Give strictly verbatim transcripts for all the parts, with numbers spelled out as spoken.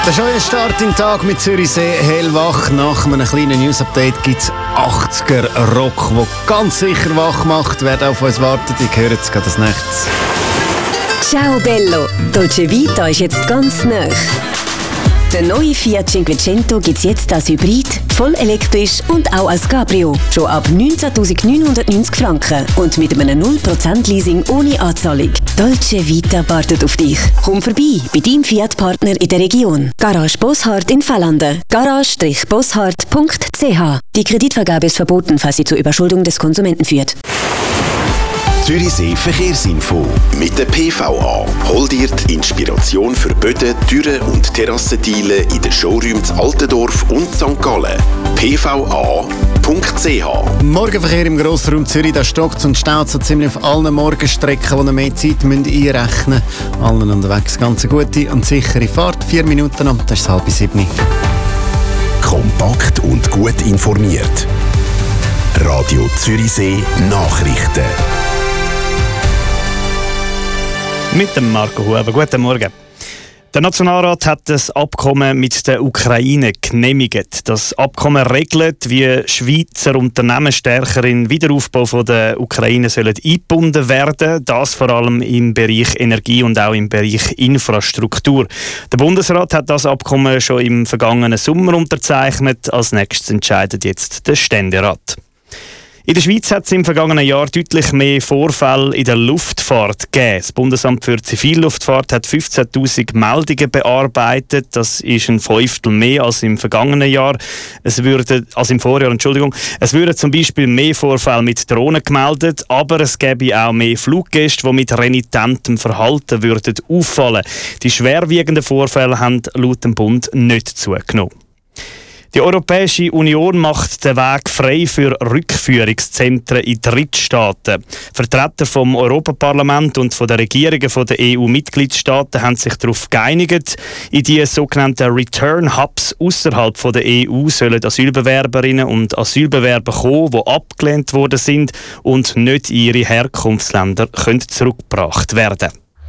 Der schöne Start im Tag mit Zürichsee hellwach. Nach einem kleinen News-Update gibt es achtziger-Rock, der ganz sicher wach macht. Wer auf uns wartet, ich höre jetzt gerade das Nächste. Ciao Bello, Dolce Vita ist jetzt ganz nah. Der neue Fiat Cinquecento gibt es jetzt als Hybrid, voll elektrisch und auch als Cabrio. Schon ab neunzehntausendneunhundertneunzig Franken und mit einem null Prozent Leasing ohne Anzahlung. Dolce Vita wartet auf dich. Komm vorbei bei deinem Fiat-Partner in der Region. Garage Bosshardt in Fallanden. garage bosshardt punkt c h. Die Kreditvergabe ist verboten, falls sie zur Überschuldung des Konsumenten führt. Zürichsee Verkehrsinfo mit der P V A. Hol dir die Inspiration für Böden, Türen und Terrassenteile in den Showrooms Altendorf und Sankt Gallen. p v a punkt c h. Morgenverkehr im Grossraum Zürich, da stockt und staut so ziemlich auf allen Morgenstrecken, die noch mehr Zeit müssen einrechnen müssen. Allen unterwegs ganz eine gute und sichere Fahrt. Vier Minuten noch, das ist halb sieben. Kompakt und gut informiert. Radio Zürichsee Nachrichten. Mit dem Marco Huber. Guten Morgen. Der Nationalrat hat das Abkommen mit der Ukraine genehmigt. Das Abkommen regelt, wie Schweizer Unternehmen stärker in den Wiederaufbau von der Ukraine sollen eingebunden werden. Das vor allem im Bereich Energie und auch im Bereich Infrastruktur. Der Bundesrat hat das Abkommen schon im vergangenen Sommer unterzeichnet. Als nächstes entscheidet jetzt der Ständerat. In der Schweiz hat es im vergangenen Jahr deutlich mehr Vorfälle in der Luftfahrt gegeben. Das Bundesamt für Zivilluftfahrt hat fünfzehntausend Meldungen bearbeitet. Das ist ein Fünftel mehr als im vergangenen Jahr. Es würde, als im Vorjahr, Entschuldigung. Es würden zum Beispiel mehr Vorfälle mit Drohnen gemeldet, aber es gäbe auch mehr Fluggäste, die mit renitentem Verhalten würden auffallen. Die schwerwiegenden Vorfälle haben laut dem Bund nicht zugenommen. Die Europäische Union macht den Weg frei für Rückführungszentren in Drittstaaten. Vertreter vom Europaparlament und von der Regierungen der E U-Mitgliedstaaten haben sich darauf geeinigt. In die sogenannten Return Hubs außerhalb der E U sollen Asylbewerberinnen und Asylbewerber kommen, die abgelehnt worden sind und nicht in ihre Herkunftsländer können zurückgebracht werden.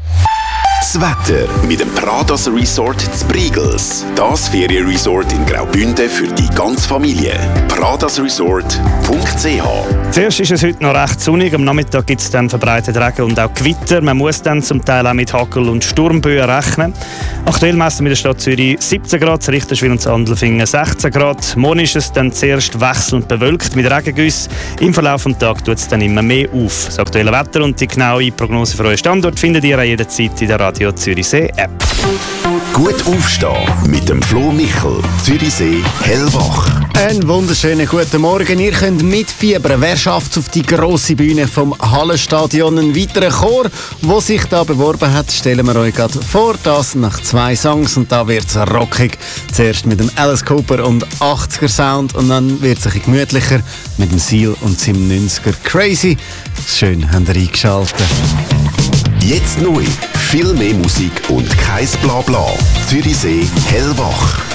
Das Wetter mit dem Pradas Resort zu Briegels. Das Ferienresort in Graubünden für die ganze Familie. pradas resort punkt c h. Zuerst ist es heute noch recht sonnig. Am Nachmittag gibt es dann verbreitet Regen und auch Gewitter. Man muss dann zum Teil auch mit Hagel- und Sturmböen rechnen. Aktuell messen wir in der Stadt Zürich siebzehn Grad, Richterswil und Sandelfingen sechzehn Grad. Morgen ist es dann zuerst wechselnd bewölkt mit Regengüssen. Im Verlauf des Tages tut es dann immer mehr auf. Das aktuelle Wetter und die genaue Prognose für euren Standort findet ihr jederzeit in der Radio Zürichsee App. Gut aufstehen mit dem Flo Michel. Zürichsee hellwach. Einen wunderschönen guten Morgen. Ihr könnt mitfiebern. Wer schafft es auf die grosse Bühne vom Hallenstadion? Ein weiterer Chor, der sich da beworben hat, stellen wir euch gerade vor. Das nach zwei Songs und da wird es rockig. Zuerst mit dem Alice Cooper und achtziger Sound und dann wird es ein bisschen gemütlicher mit dem Seal und seinem neunziger Crazy. Schön, habt ihr eingeschaltet. Jetzt neu. Viel mehr Musik und kein Blabla. Zürichsee hellwach.